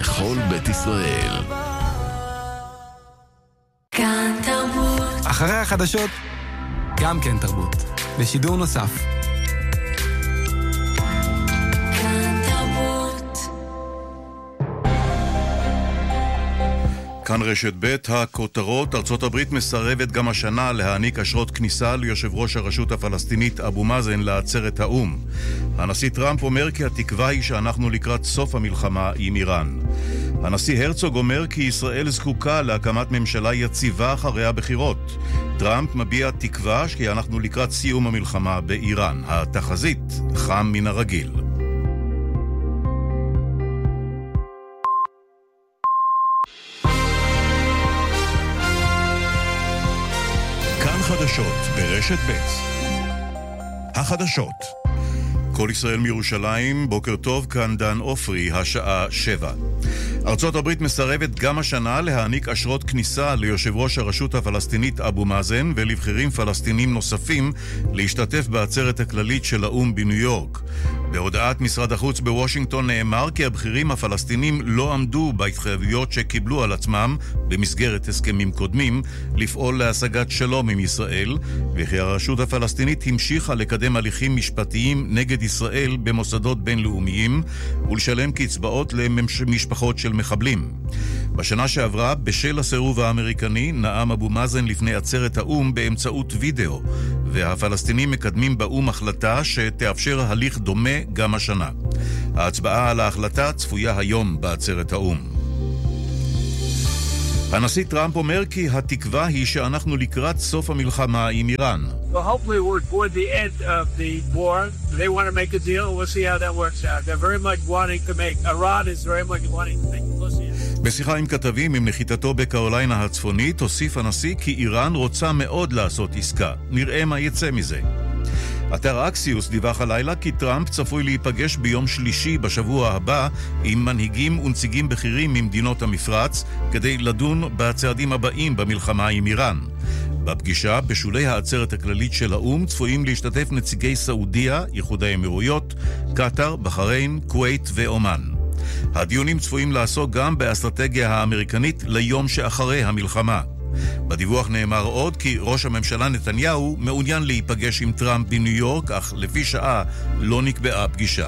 לכל בית ישראל. כאן תרבות. אחרי החדשות, גם כן תרבות. בשידור נוסף. כאן רשת ב' הכותרות. ארצות הברית מסרבת גם השנה להעניק אשרות כניסה ליושב ראש הרשות הפלסטינית אבו מאזן לעצרת האום. הנשיא טראמפ אומר כי התקווה היא שאנחנו לקראת סוף המלחמה עם איראן. הנשיא הרצוג אומר כי ישראל זקוקה להקמת ממשלה יציבה אחרי הבחירות. טראמפ מביע תקווה כי אנחנו לקראת סיום המלחמה באיראן. התחזית חם מן הרגיל. חדשות ברשת ב'. החדשות. כל ישראל מירושלים, בוקר טוב, כאן דן אופרי, השעה 7. ארצות הברית מסרבת גם השנה להעניק אשרות כניסה ליושב ראש הרשות הפלסטינית אבו מאזן ולבחירים פלסטינים נוספים להשתתף בעצרת הכללית של האום בניו יורק. בהודעת משרד החוץ בוושינגטון נאמר כי הבחירים הפלסטינים לא עמדו בהתחייבויות שקיבלו על עצמם במסגרת הסכמים קודמים לפעול להשגת שלום עם ישראל, וכי הרשות הפלסטינית המשיכה לקדם הליכים משפטיים נגד ישראל במוסדות בינלאומיים ולשלם קצבאות למשפחות של מחבלים. בשנה שעברה, בשל הסירוב האמריקני, נאם אבו מאזן לפני עצרת האום באמצעות וידאו, והפלסטינים מקדמים באום החלטה שתאפשר הליך דומה גם השנה. ההצבעה על ההחלטה צפויה היום בעצרת האום. הנשיא טראמפ אומר כי התקווה היא שאנחנו לקראת סוף המלחמה עם איראן. Well, hopefully we're toward the end of the war. They want to make a deal. We'll see how that works out. They're very much wanting to make. Iran is very much wanting to make. We'll see. בשיחה עם כתבים עם נחיתתו בקרוליינה הצפונית, הוסיף הנשיא כי איראן רוצה מאוד לעשות עסקה. נראה מה יצא מזה. אתר אקסיוס דיווח הלילה כי טראמפ צפוי להיפגש ביום שלישי בשבוע הבא עם מנהיגים ונציגים בכירים ממדינות המפרץ כדי לדון בצעדים הבאים במלחמה עם איראן. בפגישה בשולי העצרת הכללית של האום צפויים להשתתף נציגי סעודיה, איחוד האמירויות, קטר, בחריין, כווית ואומן. הדיונים צפויים לעסוק גם באסטרטגיה האמריקנית ליום שאחרי המלחמה. בדיווח נאמר עוד כי ראש הממשלה נתניהו מעוניין להיפגש עם טראמפ בניו יורק, אך לפי שעה לא נקבעה פגישה.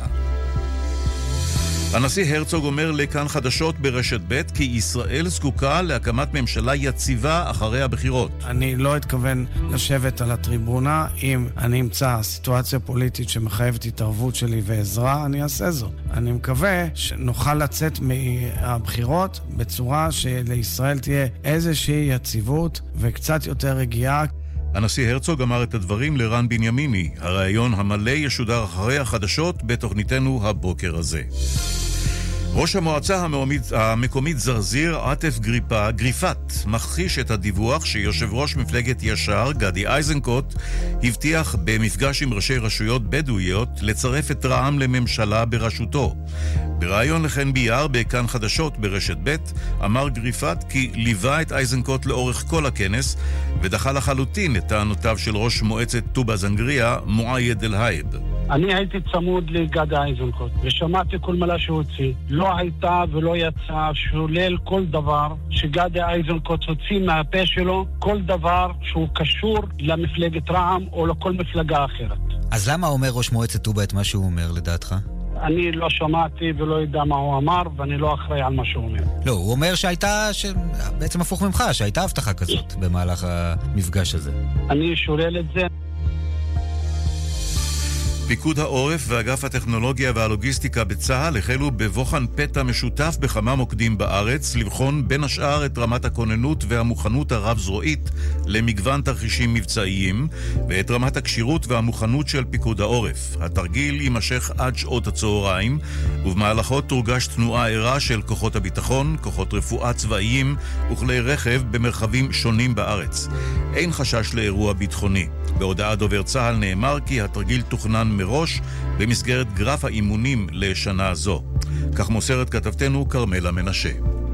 הנשיא הרצוג אומר לכאן חדשות ברשת ב' כי ישראל זקוקה להקמת ממשלה יציבה אחרי הבחירות. אני לא אתכוון לשבת על הטריבונה. אם אני אמצא סיטואציה פוליטית שמחייבת התערבות שלי ועזרה, אני אעשה זו. אני מקווה שנוכל לצאת מהבחירות בצורה שלישראל תהיה איזושהי יציבות וקצת יותר רגיעה. הנשיא הרצוג אמר את הדברים לרן בנימיני. הרעיון המלא ישודר אחרי החדשות בתוכניתנו הבוקר הזה. ראש המועצה המקומית זרזיר, עטף גריפת, מכחיש את הדיווח שיושב ראש מפלגת ישר, גדי איזנקוט, הבטיח במפגש עם ראשי רשויות בדואיות לצרף את רע"מ לממשלה בראשותו. ברעיון לכן ביאר בכאן חדשות ברשת ב' אמר גריפת כי ליווה את איזנקוט לאורך כל הכנס ודחה לחלוטין את טענותיו של ראש מועצת טובה זנגריה, מועייד אל-הייב. אני הייתי צמוד לגדי איזנקוט ושמעתי כל מילה שהוציא. לא הייתה ולא יצא שולל כל דבר שגדי איזנקוט הוציא מהפה שלו, כל דבר שהוא קשור למפלגת רע"מ או לכל מפלגה אחרת. אז למה אומר ראש מועצת טובה את מה שהוא אומר לדעתך? אני לא שמעתי ולא יודע מה הוא אמר, ואני לא אחראי על מה שהוא אומר. לא, הוא אומר שהייתה, בעצם הפוך ממך, שהייתה הבטחה כזאת במהלך המפגש הזה. אני שולל את זה. פיקוד העורף ואגף הטכנולוגיה והלוגיסטיקה בצה"ל החלו בבוחן פתע משותף בכמה מוקדים בארץ לבחון בין השאר את רמת הכוננות והמוכנות הרב-זרועית למגוון תרחישים מבצעיים ואת רמת הקשירות והמוכנות של פיקוד העורף. התרגיל יימשך עד שעות הצהריים ובמהלכו תורגש תנועה ערה של כוחות הביטחון, כוחות רפואה צבאיים וכלי רכב במרחבים שונים בארץ. אין חשש לאירוע ביטחוני. בהודעת דובר צה"ל נאמר כי התרגיל תוכנן מראש במסגרת גרף האימונים לשנה זו. כך מוסרת כתבתנו קרמלה מנשה.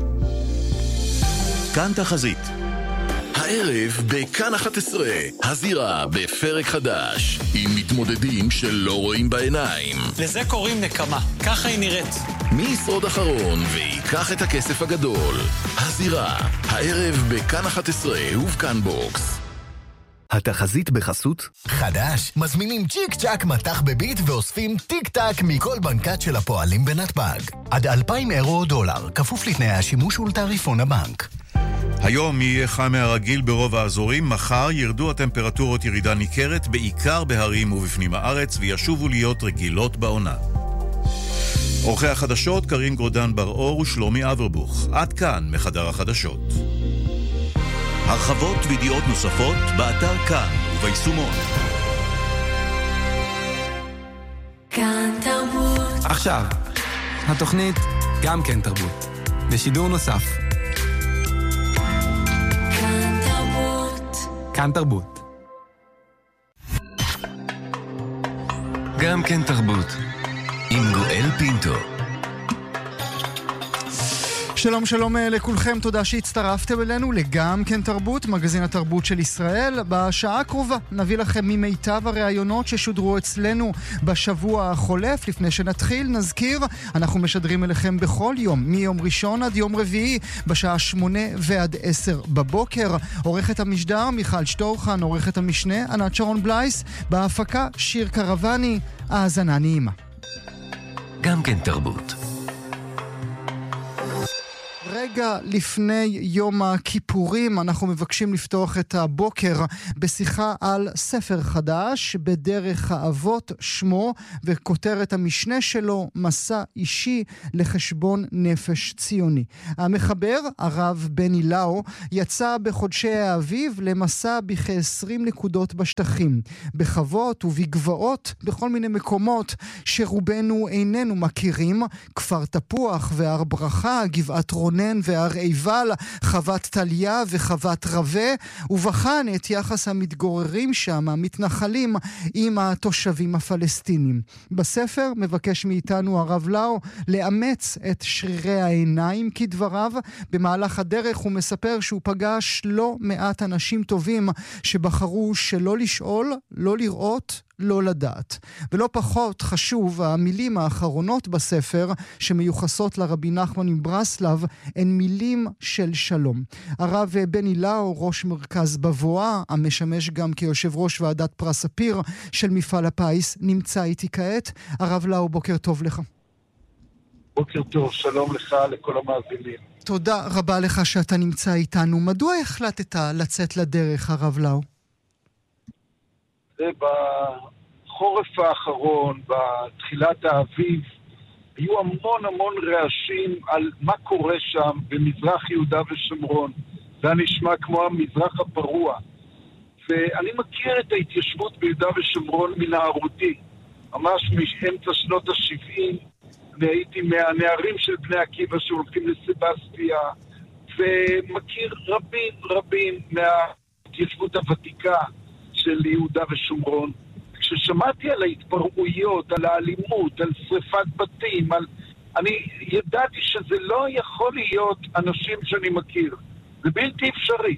כאן תחזית. הערב בכאן 11, הזירה בפרק חדש, עם מתמודדים שלא רואים בעיניים. לזה קוראים נקמה, ככה היא נראית. מי ישרוד אחרון ויקח את הכסף הגדול? הזירה, הערב בכאן 11 ובכאן בוקס. התחזית בחסות חדש, מזמינים צ'יק צ'ק מתח בביט ואוספים טיק טק מכל בנקת של הפועלים בנתב"ג. עד 2,000 אירו או דולר, כפוף לתנאי השימוש ולתעריפון הבנק. היום יהיה חם מהרגיל ברוב האזורים, מחר ירדו הטמפרטורות ירידה ניכרת בעיקר בהרים ובפנים הארץ וישובו להיות רגילות בעונה. אורחי החדשות קרין גרודן בר-אור ושלומי אברבוך. עד כאן מחדר החדשות. הרחבות וידיעות נוספות באתר כאן וביישומון. כאן תרבות. עכשיו, התוכנית גם כן תרבות. בשידור נוסף. כאן תרבות. כאן תרבות. גם כן תרבות. עם גואל פינטו. שלום שלום לכולכם, תודה שהצטרפתם אלינו לגם כן תרבות, מגזין התרבות של ישראל. בשעה הקרובה נביא לכם ממיטב הראיונות ששודרו אצלנו בשבוע החולף. לפני שנתחיל נזכיר, אנחנו משדרים אליכם בכל יום, מיום ראשון עד יום רביעי, בשעה 8 ועד 10 בבוקר. עורכת המשדר מיכל שטורחן, עורכת המשנה ענת שרון בלייס, בהפקה שיר קרבני. האזנה נעימה. גם כן תרבות. רגע לפני יום הכיפורים אנחנו מבקשים לפתוח את הבוקר בשיחה על ספר חדש, בדרך האבות שמו, וכותרת המשנה שלו, מסע אישי לחשבון נפש ציוני. המחבר, הרב בני לאו, יצא בחודשי האביב למסע בכ-20 נקודות בשטחים, בחוות ובגבעות בכל מיני מקומות שרובנו איננו מכירים, כפר תפוח והר ברכה, גבעת רונן והר עיבל, חוות טליה וחוות רווה, ובחן את יחס המתגוררים שם, המתנחלים, עם התושבים הפלסטינים. בספר מבקש מאיתנו הרב לאו לאמץ את שרירי העיניים כדבריו. במהלך הדרך הוא מספר שהוא פגש לא מעט אנשים טובים שבחרו שלא לשאול, לא לראות, לא לדעת. ולא פחות חשוב, המילים האחרונות בספר שמיוחסות לרבי נחמן מברסלב הן מילים של שלום. הרב בני לאו, ראש מרכז בבואה, המשמש גם כיושב ראש ועדת פרס ספיר של מפעל הפיס, נמצא איתי כעת. הרב לאו, בוקר טוב לך. בוקר טוב, שלום לך, לכל המאזינים. תודה רבה לך שאתה נמצא איתנו. מדוע החלטת לצאת לדרך, הרב לאו? בחורף האחרון, בתחילת האביב, היו המון רעשים על מה קורה שם במזרח יהודה ושומרון. זה נשמע כמו המזרח הפרוע. ואני מכיר את ההתיישבות ביהודה ושומרון מנערותי, ממש מאמצע שנות ה-70, והייתי מהנערים של בני עקיבא שהולכים לסבסטיה, ומכיר רבים מההתיישבות הוותיקה של יהודה ושומרון. כששמעתי על ההתפרעויות, על האלימות, על שריפת בתים, אני ידעתי שזה לא יכול להיות אנשים שאני מכיר. זה בלתי אפשרי.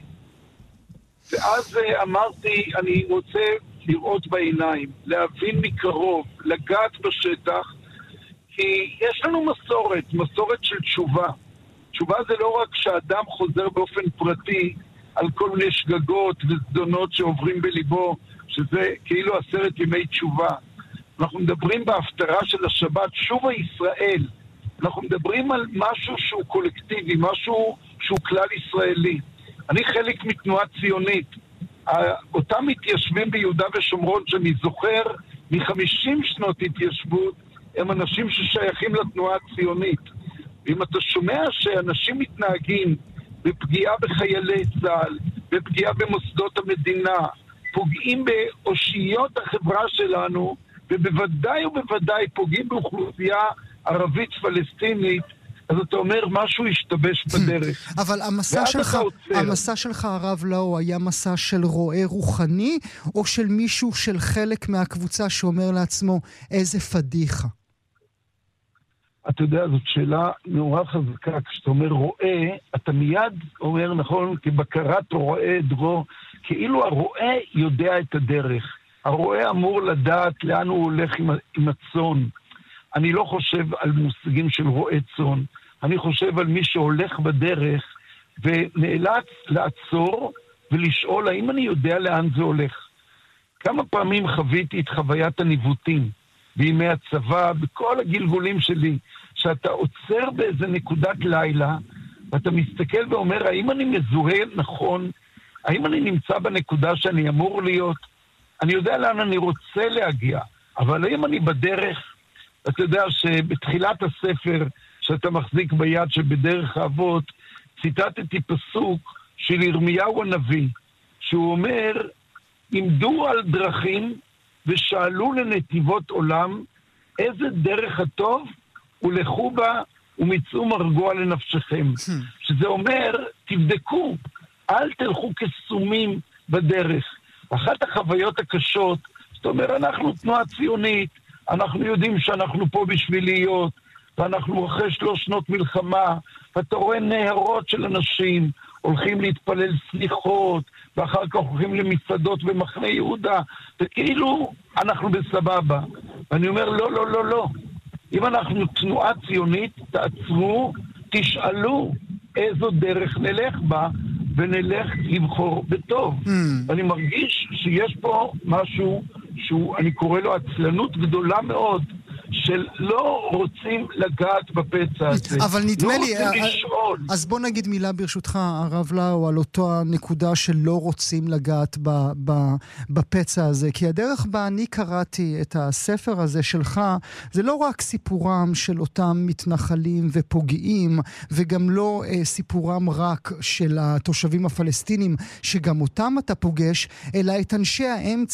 ואז אמרתי, אני רוצה לראות בעיניים, להבין מקרוב, לגעת בשטח, כי יש לנו מסורת של תשובה. תשובה זה לא רק שהאדם חוזר באופן פרטי על כל מיני שגגות וזדונות שעוברים בליבו, שזה כאילו 10 ימי תשובה. אנחנו מדברים בהפטרה של השבת, שובה ישראל. אנחנו מדברים על משהו שהוא קולקטיבי, משהו שהוא כלל ישראלי. אני חלק מתנועה ציונית. אותם מתיישבים ביהודה ושומרון שאני זוכר מ-50 שנות התיישבות, הם אנשים ששייכים לתנועה הציונית. ואם אתה שומע שאנשים מתנהגים בפגיעה בחיילי צה"ל, בפגיעה במוסדות המדינה, פוגעים באושיות החברה שלנו, ובוודאי פוגעים באוכלוסייה ערבית פלסטינית, אז אתה אומר משהו ישתבש בדרך. אבל המסע שלך, הרב לאו, היה מסע של רועה רוחני, או של מישהו של חלק מהקבוצה שאומר לעצמו, איזה פדיחה? אתה יודע, זאת שאלה נורא חזקה. כשאתה אומר רועה, אתה מיד אומר, נכון, כבקרת רועה דרו, כאילו הרועה יודע את הדרך. הרועה אמור לדעת לאן הוא הולך עם הצאן. אני לא חושב על מושגים של רועה צאן, אני חושב על מי שהולך בדרך ונאלץ לעצור ולשאול האם אני יודע לאן זה הולך. כמה פעמים חוויתי את חוויית הניווטים בימי הצבא, בכל הגלגולים שלי, שאתה עוצר באיזה נקודת לילה, ואתה מסתכל ואומר, האם אני מזוהה נכון? האם אני נמצא בנקודה שאני אמור להיות? אני יודע לאן אני רוצה להגיע, אבל האם אני בדרך? אתה יודע שבתחילת הספר שאתה מחזיק ביד שבדרך האבות, ציטטתי פסוק של ירמיהו הנביא, שהוא אומר, עמדו על דרכים ושאלו לנתיבות עולם, איזה דרך הטוב, ולכו בה ומצאו מרגוע לנפשכם. שזה אומר, תבדקו, אל תלכו כסומים בדרך. אחת החוויות הקשות, זאת אומרת, אנחנו תנועה ציונית, אנחנו יודעים שאנחנו פה בשביל להיות, ואנחנו אחרי 3 שנות מלחמה, ואתה רואה נהרות של אנשים, הולכים להתפלל סליחות, ואחר כך הולכים למסעדות במחנה יהודה, וכאילו אנחנו בסבבה. ואני אומר, לא, לא, לא, לא. אם אנחנו תנועה ציונית, תעצרו, תשאלו איזו דרך נלך בה, ונלך לבחור בטוב. ואני מרגיש שיש פה משהו שהוא, אני קורא לו עצלנות גדולה מאוד, של לא רוצים לגעת בפצע הזה. אבל נדמה לי, לא רוצים לשאול. אז בוא נגיד מילה ברשותך, הרב לאו, על אותו הנקודה שלא רוצים לגעת בפצע הזה, כי הדרך בה אני קראתי את הספר הזה שלך, זה לא רק סיפורם של אותם מתנחלים ופוגעים, וגם לא סיפורם רק של התושבים הפלסטינים, שגם אותם אתה פוגש, אלא את אנשי האמצע,